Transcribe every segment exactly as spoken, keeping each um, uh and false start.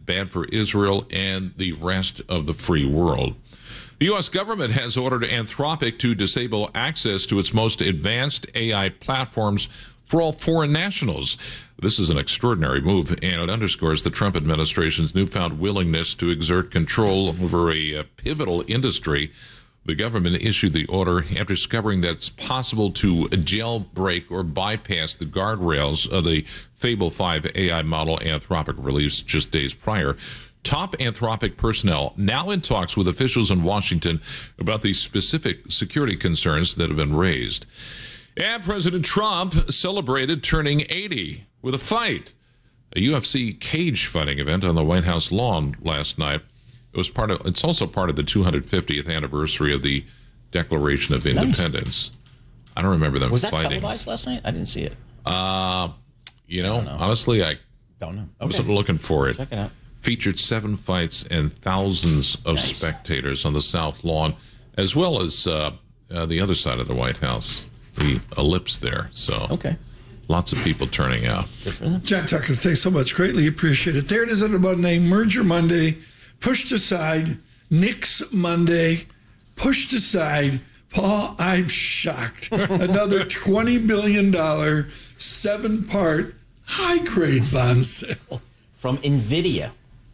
bad for Israel and the rest of the free world. The U S government has ordered Anthropic to disable access to its most advanced A I platforms for all foreign nationals. This is an extraordinary move, and it underscores the Trump administration's newfound willingness to exert control over a, a pivotal industry. The government issued the order after discovering that it's possible to jailbreak or bypass the guardrails of the Fable five A I model Anthropic released just days prior. Top Anthropic personnel now in talks with officials in Washington about the specific security concerns that have been raised. And President Trump celebrated turning eighty with a fight. A U F C cage fighting event on the White House lawn last night. It was part of. It's also part of the two hundred fiftieth anniversary of the Declaration of Independence. Nice. I don't remember them was that fighting. televised last night? I didn't see it. Uh, you know, know. honestly, I don't know. Okay. wasn't looking for it. Check it out. Featured seven fights and thousands of nice. spectators on the South Lawn, as well as uh, uh, the other side of the White House, the ellipse there. So, okay. Lots of people turning out. Good for them. John Tucker, thanks so much. Greatly appreciate it. There it is on a Monday, Merger Monday, pushed aside. Nix Monday, pushed aside. Paul, I'm shocked. Another twenty billion dollars, seven-part, high-grade bond sale. From NVIDIA.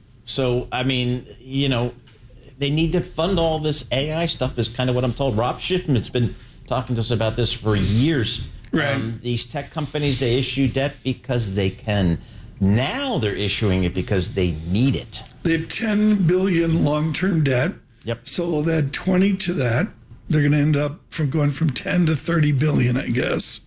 So, I mean, you know, they need to fund all this A I stuff is kind of what I'm told. Rob Schiffman's been talking to us about this for years. Right. Um, these tech companies, they issue debt because they can. Now they're issuing it because they need it. They have ten billion dollars long-term debt. Yep. So they'll add twenty to that. They're going to end up from going from ten to thirty billion dollars, I guess.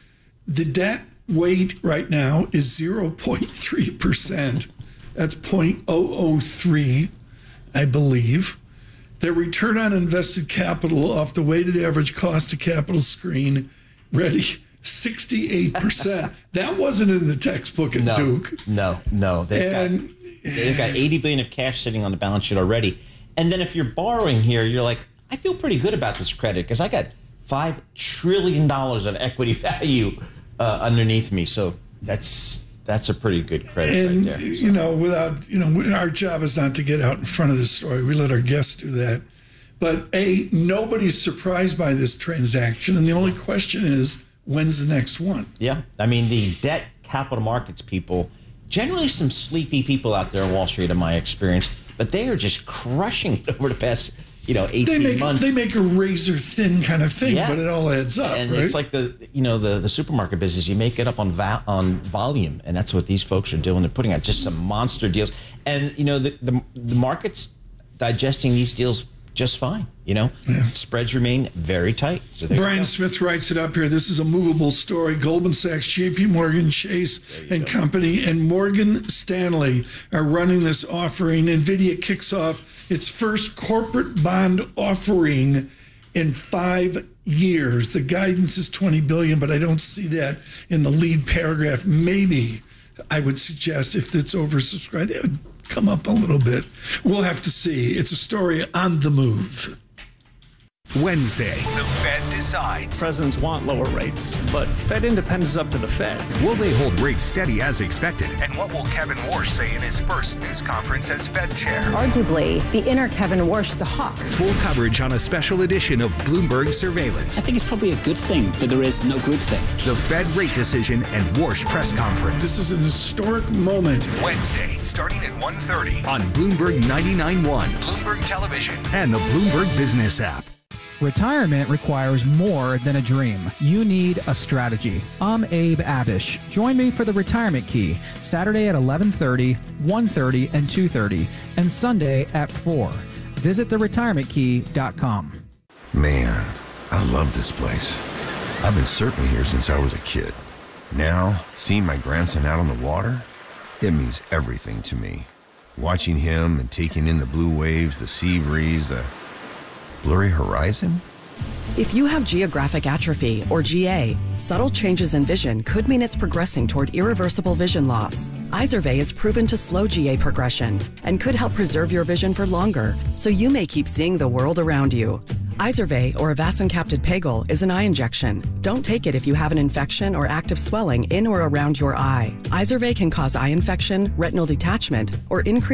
The debt weight right now is zero point three percent. That's zero point zero zero three, I believe. Their return on invested capital off the weighted average cost of capital screen, ready, sixty-eight percent. That wasn't in the textbook at no, Duke. No, no. They've, and, got, they've got eighty billion dollars of cash sitting on the balance sheet already. And then if you're borrowing here, you're like, I feel pretty good about this credit because I got five trillion dollars of equity value uh, underneath me. So that's that's a pretty good credit and, right there. So. You know, without, you know, our job is not to get out in front of the story. We let our guests do that. But A, nobody's surprised by this transaction. And the only question is, when's the next one? Yeah. I mean, the debt capital markets people, generally some sleepy people out there on Wall Street in my experience, but they are just crushing it over the past, you know, eighteen they make, months. They make a razor thin kind of thing, yeah. but it all adds up, and right? it's like the, you know, the, the supermarket business. You make it up on va- on volume, and that's what these folks are doing. They're putting out just some monster deals. And, you know, the, the, the market's digesting these deals just fine. You know, yeah. Spreads remain very tight. So Brian Smith writes it up here. This is a movable story. Goldman Sachs, J P Morgan Chase and go. Company, and Morgan Stanley are running this offering. NVIDIA kicks off its first corporate bond offering in five years. The guidance is twenty billion dollars, but I don't see that in the lead paragraph. Maybe I would suggest if it's oversubscribed, that would come up a little bit. We'll have to see. It's a story on the move. Wednesday, the Fed decides. Presidents want lower rates, but Fed independence is up to the Fed. Will they hold rates steady as expected? And what will Kevin Warsh say in his first news conference as Fed chair? Arguably, the inner Kevin Warsh is a hawk. Full coverage on a special edition of Bloomberg Surveillance. I think it's probably a good thing that there is no groupthink. The Fed rate decision and Warsh press conference. This is an historic moment. Wednesday, starting at one thirty on Bloomberg ninety-nine point one, Bloomberg Television, and the Bloomberg Business app. Retirement requires more than a dream. You need a strategy. I'm Abe Abish. Join me for the Retirement Key, Saturday at eleven thirty, one thirty, and two thirty, and Sunday at four. Visit the retirement key dot com. Man, I love this place. I've been surfing here since I was a kid. Now, seeing my grandson out on the water, it means everything to me. Watching him and taking in the blue waves, the sea breeze, the blurry horizon? If you have geographic atrophy, or G A, subtle changes in vision could mean it's progressing toward irreversible vision loss. Izervay is proven to slow G A progression and could help preserve your vision for longer, so you may keep seeing the world around you. Izervay, or avacincaptad pegol, is an eye injection. Don't take it if you have an infection or active swelling in or around your eye. Izervay can cause eye infection, retinal detachment, or increase